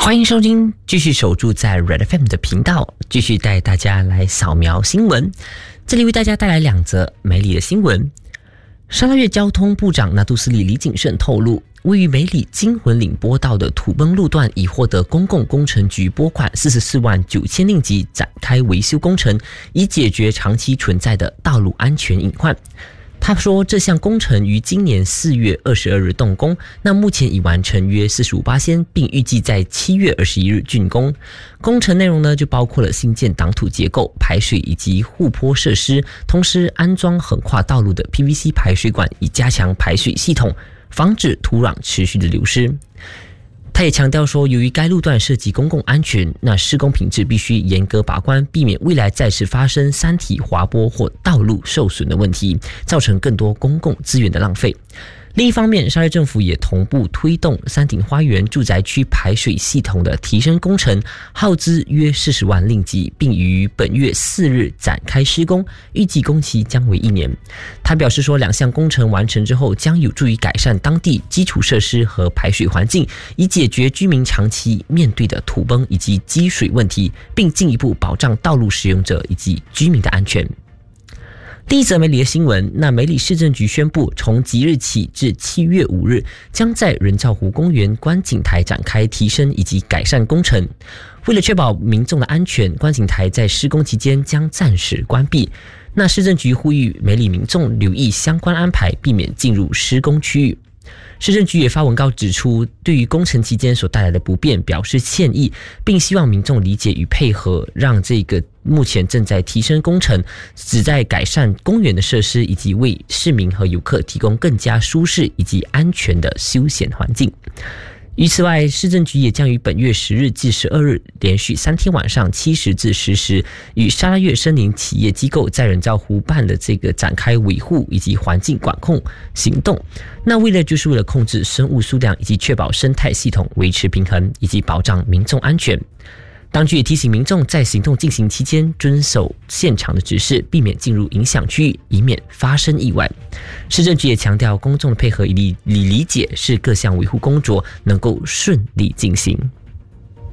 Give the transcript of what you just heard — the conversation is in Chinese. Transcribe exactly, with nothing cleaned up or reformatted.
欢迎收听，继续守住在 Red F M 的频道，继续带大家来扫描新闻。这里为大家带来两则梅里的新闻。沙拉越交通部长拿杜斯里李景胜透露，位于梅里金魂岭坡道的土崩路段已获得公共工程局拨款四十四万九千令吉展开维修工程，以解决长期存在的道路安全隐患。他说，这项工程于今年四月二十二日动工，那目前已完成约 百分之四十五， 并预计在七月二十一日竣工。工程内容呢，就包括了新建挡土结构、排水以及护坡设施，同时安装横跨道路的 P V C 排水管，以加强排水系统，防止土壤持续的流失。他也强调说，由于该路段涉及公共安全，那施工品质必须严格把关，避免未来再次发生山体滑坡或道路受损的问题，造成更多公共资源的浪费。另一方面，沙拉越政府也同步推动山顶花园住宅区排水系统的提升工程，耗资约四十万令吉，并于本月四日展开施工，预计工期将为一年。他表示说，两项工程完成之后，将有助于改善当地基础设施和排水环境，以解决居民长期面对的土崩以及积水问题，并进一步保障道路使用者以及居民的安全。第一则梅里的新闻，那梅里市政局宣布，从即日起至七月五日，将在人造湖公园观景台展开提升以及改善工程。为了确保民众的安全，观景台在施工期间将暂时关闭。那市政局呼吁梅里民众留意相关安排，避免进入施工区域。市政局也发文告指出，对于工程期间所带来的不便表示歉意，并希望民众理解与配合，让这个目前正在提升工程，旨在改善公园的设施，以及为市民和游客提供更加舒适以及安全的休闲环境。于此外，市政局也将于本月十日至十二日连续三天晚上七时至十时，与沙拉越森林企业机构在人造湖畔的这个展开维护以及环境管控行动。那为了就是为了控制生物数量以及确保生态系统维持平衡，以及保障民众安全。当局也提醒民众在行动进行期间遵守现场的指示，避免进入影响区域，以免发生意外。市政局也强调，公众的配合以理理解是各项维护工作能够顺利进行。